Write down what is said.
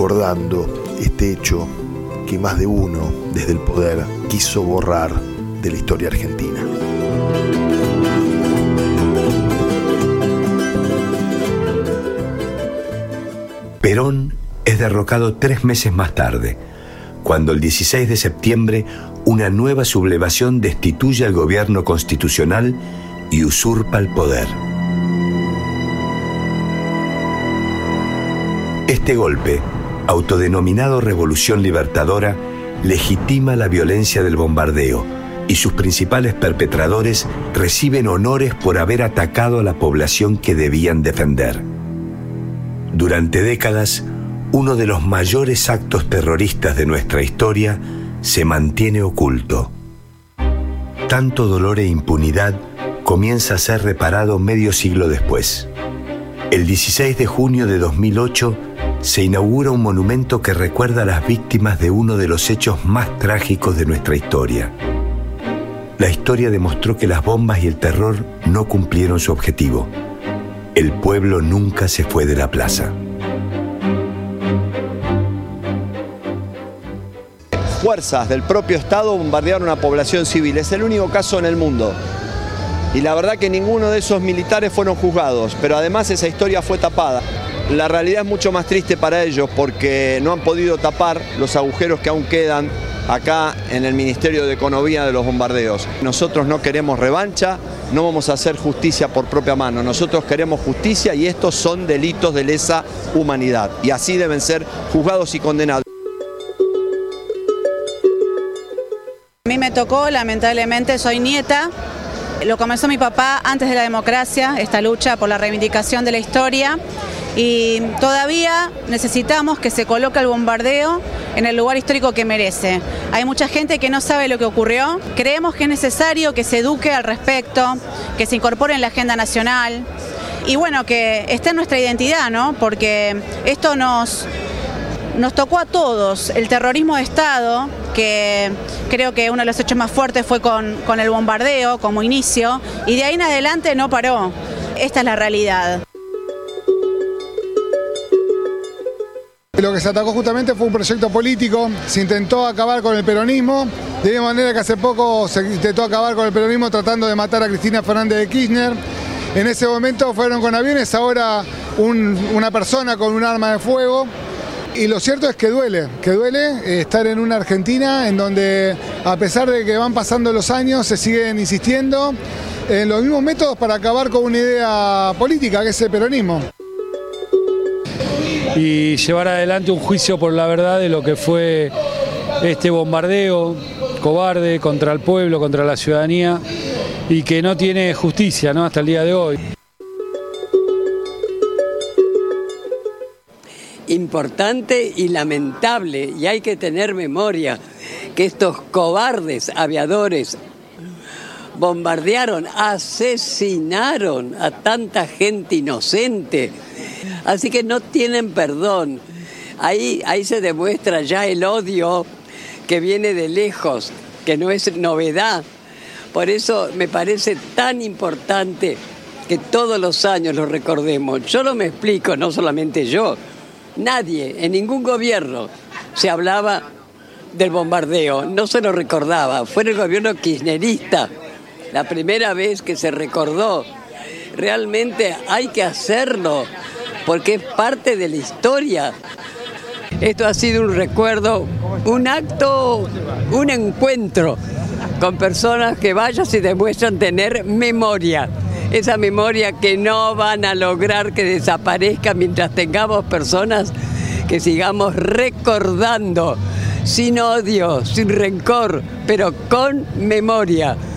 recordando este hecho que más de uno desde el poder quiso borrar de la historia argentina. Perón es derrocado 3 meses más tarde, cuando el 16 de septiembre una nueva sublevación destituye al gobierno constitucional y usurpa el poder. Este golpe, autodenominado Revolución Libertadora, legitima la violencia del bombardeo y sus principales perpetradores reciben honores por haber atacado a la población que debían defender. Durante décadas, uno de los mayores actos terroristas de nuestra historia se mantiene oculto. Tanto dolor e impunidad comienza a ser reparado medio siglo después. El 16 de junio de 2008 se inaugura un monumento que recuerda a las víctimas de uno de los hechos más trágicos de nuestra historia. La historia demostró que las bombas y el terror no cumplieron su objetivo. El pueblo nunca se fue de la plaza. Fuerzas del propio Estado bombardearon a población civil. Es el único caso en el mundo. Y la verdad que ninguno de esos militares fueron juzgados, pero además esa historia fue tapada. La realidad es mucho más triste para ellos porque no han podido tapar los agujeros que aún quedan acá en el Ministerio de Economía de los bombardeos. Nosotros no queremos revancha, no vamos a hacer justicia por propia mano. Nosotros queremos justicia y estos son delitos de lesa humanidad. Y así deben ser juzgados y condenados. A mí me tocó, lamentablemente, soy nieta. Lo comenzó mi papá antes de la democracia, esta lucha por la reivindicación de la historia. Y todavía necesitamos que se coloque el bombardeo en el lugar histórico que merece. Hay mucha gente que no sabe lo que ocurrió. Creemos que es necesario que se eduque al respecto, que se incorpore en la agenda nacional y bueno, que esté en nuestra identidad, ¿no? Porque esto nos tocó a todos. El terrorismo de Estado, que creo que uno de los hechos más fuertes fue con el bombardeo como inicio, y de ahí en adelante no paró. Esta es la realidad. Lo que se atacó justamente fue un proyecto político, se intentó acabar con el peronismo, de la misma manera que hace poco se intentó acabar con el peronismo tratando de matar a Cristina Fernández de Kirchner. En ese momento fueron con aviones, ahora una persona con un arma de fuego. Y lo cierto es que duele estar en una Argentina en donde, a pesar de que van pasando los años, se siguen insistiendo en los mismos métodos para acabar con una idea política, que es el peronismo. Y llevar adelante un juicio por la verdad de lo que fue este bombardeo cobarde contra el pueblo, contra la ciudadanía, y que no tiene justicia, ¿no?, hasta el día de hoy. Importante y lamentable, y hay que tener memoria, que estos cobardes aviadores bombardearon, asesinaron a tanta gente inocente, así que no tienen perdón. Ahí se demuestra ya el odio que viene de lejos, que no es novedad. Por eso me parece tan importante que todos los años lo recordemos. Yo no me explico, no solamente yo, nadie, en ningún gobierno se hablaba del bombardeo, no se lo recordaba. Fue en el gobierno kirchnerista la primera vez que se recordó. Realmente hay que hacerlo, porque es parte de la historia. Esto ha sido un recuerdo, un acto, un encuentro con personas que vayan y demuestran tener memoria. Esa memoria que no van a lograr que desaparezca mientras tengamos personas que sigamos recordando, sin odio, sin rencor, pero con memoria.